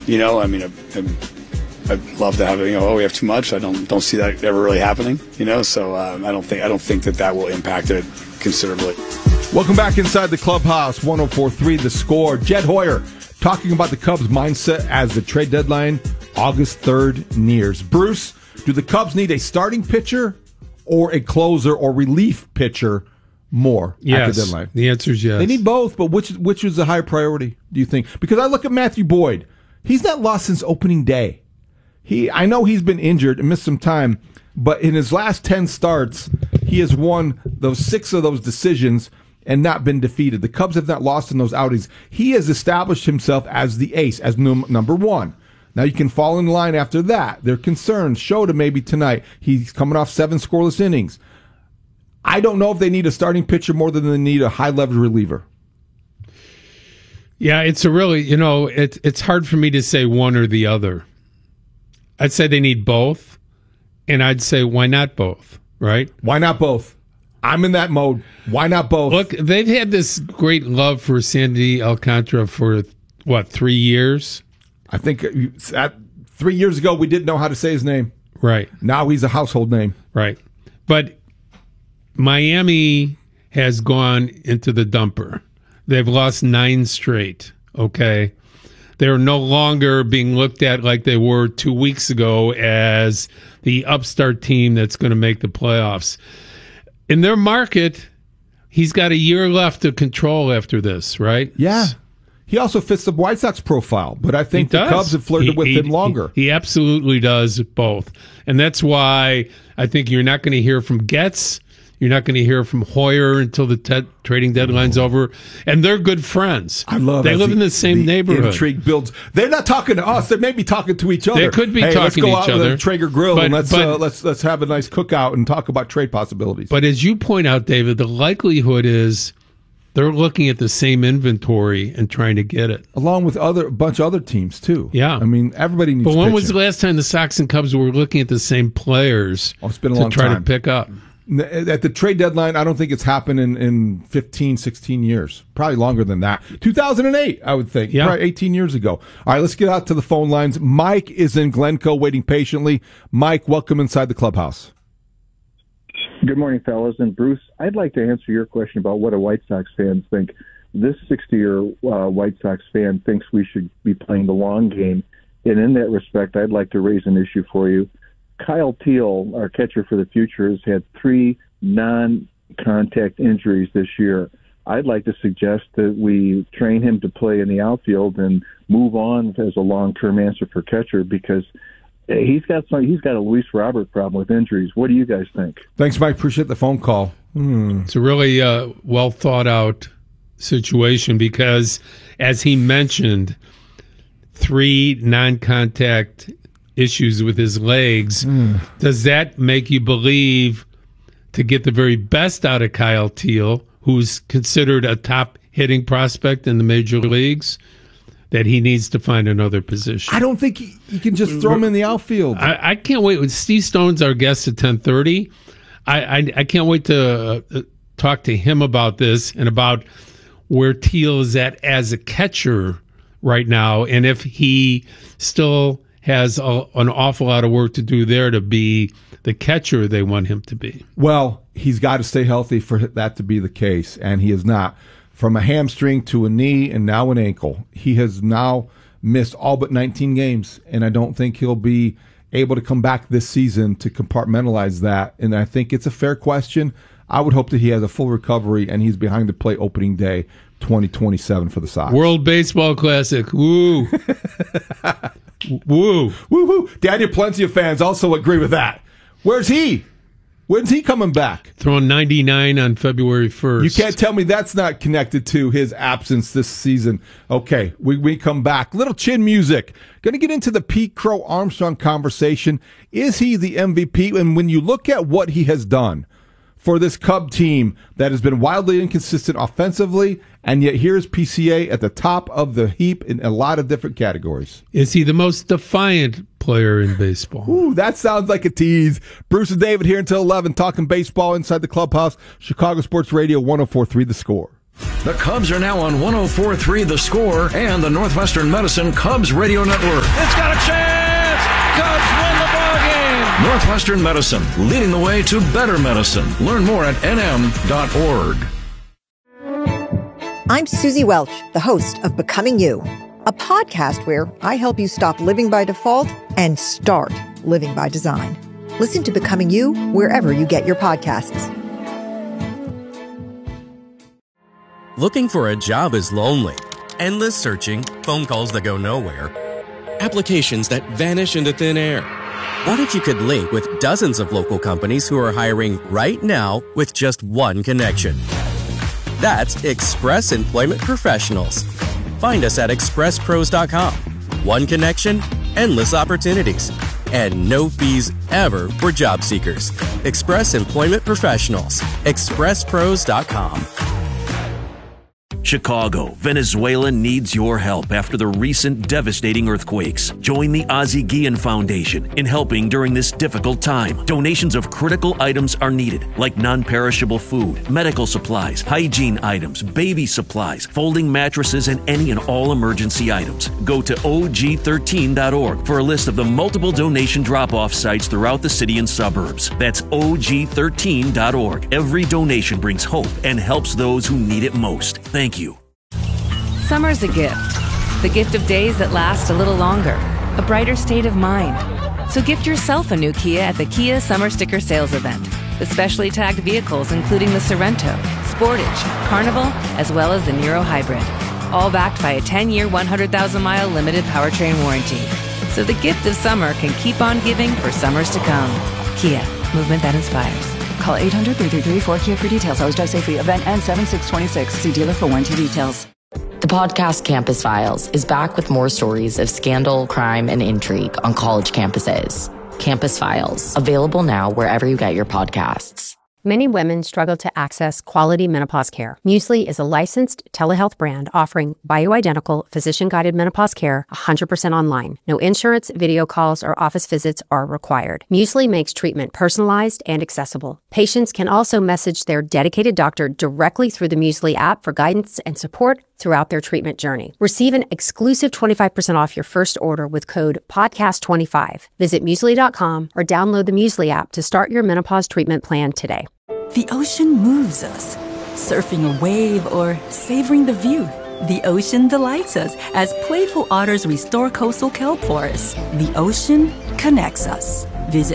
I mean, I'd love to have it. We have too much. I don't see that ever really happening. So I don't think that will impact it considerably. Welcome back inside the clubhouse. 104.3 The Score. Jed Hoyer talking about the Cubs' mindset as the trade deadline August 3rd nears. Bruce, do the Cubs need a starting pitcher or a closer or relief pitcher more at the deadline? The answer is yes. They need both, but which is the higher priority, do you think? Because I look at Matthew Boyd. He's not lost since opening day. I know he's been injured and missed some time, but in his last 10 starts, he has won those 6 of those decisions and not been defeated. The Cubs have not lost in those outings. He has established himself as the ace, as number one. Now you can fall in line after that. Their concerns show to maybe tonight. He's coming off 7 scoreless innings. I don't know if they need a starting pitcher more than they need a high-level reliever. Yeah, it's a really, it's hard for me to say one or the other. I'd say they need both, and I'd say why not both, right? Why not both? I'm in that mode. Why not both? Look, they've had this great love for Sandy Alcantara for, 3 years? I think 3 years ago we didn't know how to say his name. Right. Now he's a household name. Right. But Miami has gone into the dumper. They've lost 9 straight, okay? They're no longer being looked at like they were 2 weeks ago as the upstart team that's going to make the playoffs. In their market, he's got a year left to control after this, right? Yeah. He also fits the White Sox profile, but I think the Cubs have flirted with him longer. He absolutely does both. And that's why I think you're not going to hear from Getz. You're not going to hear from Hoyer until the trading deadline's over. And they're good friends. I love They live in the same neighborhood. Intrigue builds. They're not talking to us. They may be talking to each other. They could be talking to each other. Let's go out to the Traeger Grill and let's have a nice cookout and talk about trade possibilities. But as you point out, David, the likelihood is they're looking at the same inventory and trying to get it. Along with a bunch of other teams, too. Yeah. I mean, everybody needs But when pitching. was the last time the Sox and Cubs were looking at the same players it's been a long try time. to pick up? At the trade deadline, I don't think it's happened in 15, 16 years. Probably longer than that. 2008, I would think. Yeah. Probably 18 years ago. All right, let's get out to the phone lines. Mike is in Glencoe waiting patiently. Mike, welcome inside the clubhouse. Good morning, fellas. And Bruce, I'd like to answer your question about what a White Sox fan think. This 60-year White Sox fan thinks we should be playing the long game. And in that respect, I'd like to raise an issue for you. Kyle Teal, our catcher for the future, has had 3 non-contact injuries this year. I'd like to suggest that we train him to play in the outfield and move on as a long-term answer for catcher because he's got a Luis Robert problem with injuries. What do you guys think? Thanks, Mike. Appreciate the phone call. It's a really well thought out situation because, as he mentioned, 3 non-contact issues with his legs. Does that make you believe, to get the very best out of Kyle Teal, who's considered a top hitting prospect in the major leagues, that he needs to find another position? I don't think you can just throw him in the outfield. I can't wait. Steve Stone's our guest at 10:30. I can't wait to talk to him about this and about where Teal is at as a catcher right now, and if he still has an awful lot of work to do there to be the catcher they want him to be. Well, he's got to stay healthy for that to be the case, and he is not. From a hamstring to a knee and now an ankle, he has now missed all but 19 games, and I don't think he'll be able to come back this season to compartmentalize that, and I think it's a fair question. I would hope that he has a full recovery and he's behind the plate opening day 2027 for the Sox. World Baseball Classic. Woo. Woo. Woo-hoo. Daniel Palencia fans also agree with that. Where's he? When's he coming back? Throwing 99 on February 1st. You can't tell me that's not connected to his absence this season. Okay, we come back. Little chin music. Going to get into the Pete Crow Armstrong conversation. Is he the MVP? And when you look at what he has done for this Cub team that has been wildly inconsistent offensively, and yet here's PCA at the top of the heap in a lot of different categories. Is he the most defiant player in baseball? Ooh, that sounds like a tease. Bruce and David here until 11, talking baseball inside the clubhouse. Chicago Sports Radio 104.3 The Score. The Cubs are now on 104.3 The Score and the Northwestern Medicine Cubs Radio Network. It's got a chance! Cubs win the ballgame! Northwestern Medicine, leading the way to better medicine. Learn more at nm.org. I'm Susie Welch, the host of Becoming You, a podcast where I help you stop living by default and start living by design. Listen to Becoming You wherever you get your podcasts. Looking for a job is lonely. Endless searching, phone calls that go nowhere, applications that vanish into thin air. What if you could link with dozens of local companies who are hiring right now with just one connection? That's Express Employment Professionals. Find us at expresspros.com. One connection, endless opportunities, and no fees ever for job seekers. Express Employment Professionals. expresspros.com. Chicago, Venezuela needs your help after the recent devastating earthquakes. Join the Ozzie Guillen Foundation in helping during this difficult time. Donations of critical items are needed, like non-perishable food, medical supplies, hygiene items, baby supplies, folding mattresses, and any and all emergency items. Go to og13.org for a list of the multiple donation drop-off sites throughout the city and suburbs. That's og13.org. Every donation brings hope and helps those who need it most. Thank you. Summer's a gift. The gift of days that last a little longer. A brighter state of mind. So gift yourself a new Kia at the Kia Summer Sticker Sales Event. With specially tagged vehicles including the Sorrento, Sportage, Carnival, as well as the Niro Hybrid. All backed by a 10-year, 100,000-mile limited powertrain warranty. So the gift of summer can keep on giving for summers to come. Kia, movement that inspires. Call 800-333-4KIA for details. Always drive safely. Event ends 7/6/26. See dealer for warranty details. The podcast Campus Files is back with more stories of scandal, crime, and intrigue on college campuses. Campus Files, available now wherever you get your podcasts. Many women struggle to access quality menopause care. Muesli is a licensed telehealth brand offering bioidentical, physician-guided menopause care 100% online. No insurance, video calls, or office visits are required. Muesli makes treatment personalized and accessible. Patients can also message their dedicated doctor directly through the Muesli app for guidance and support throughout their treatment journey. Receive an exclusive 25% off your first order with code PODCAST25. Visit Muesli.com or download the Muesli app to start your menopause treatment plan today. The ocean moves us, surfing a wave or savoring the view. The ocean delights us as playful otters restore coastal kelp forests. The ocean connects us. Visit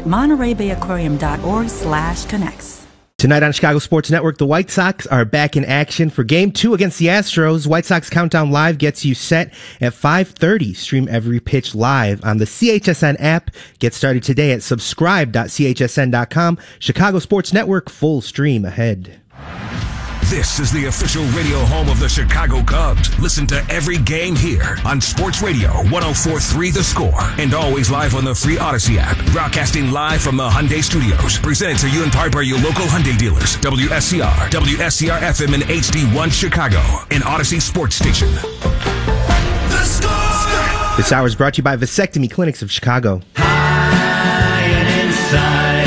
MontereyBayAquarium.org/connects. Tonight on Chicago Sports Network, the White Sox are back in action for Game 2 against the Astros. White Sox Countdown Live gets you set at 5:30. Stream every pitch live on the CHSN app. Get started today at subscribe.chsn.com. Chicago Sports Network, full stream ahead. This is the official radio home of the Chicago Cubs. Listen to every game here on Sports Radio 104.3 The Score and always live on the free Odyssey app. Broadcasting live from the Hyundai Studios. Presented to you in part by your local Hyundai dealers. WSCR, WSCR FM and HD1 Chicago, an Odyssey sports station. The Score! This hour is brought to you by Vasectomy Clinics of Chicago. High and inside.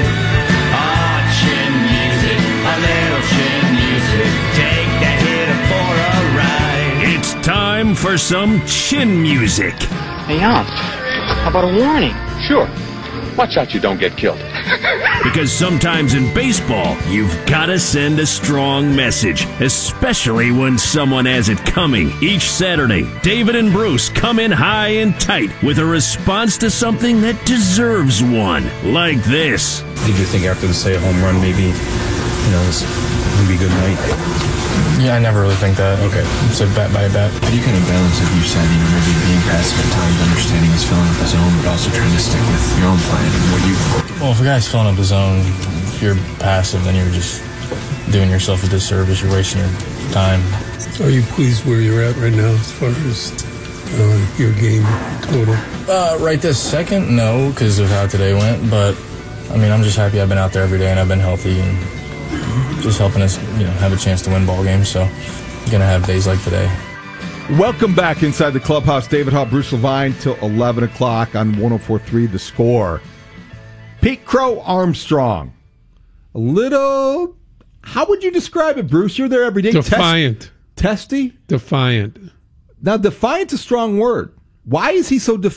Time for some chin music. Hey, Hans, how about a warning? Sure. Watch out you don't get killed. Because sometimes in baseball, you've got to send a strong message, especially when someone has it coming. Each Saturday, David and Bruce come in high and tight with a response to something that deserves one, like this. Did you think after the say home run, maybe, this would be a good night? Yeah, I never really think that. Okay. So bat by bat. How do you kind of balance, like you said, maybe being passive at times, understanding he's filling up his zone, but also trying to stick with your own plan and what you... Well, if a guy's filling up his zone, if you're passive, then you're just doing yourself a disservice. You're wasting your time. Are you pleased where you're at right now as far as your game total? Right this second, no, because of how today went. But, I'm just happy I've been out there every day and I've been healthy and just helping us, have a chance to win ball games. So, going to have days like today. Welcome back inside the clubhouse. David Hall, Bruce Levine, till 11 o'clock on 104.3 The Score. Pete Crow Armstrong. A little How would you describe it, Bruce? You're there every day. Defiant. Testy? Defiant. Now, defiant's a strong word. Why is he so defiant?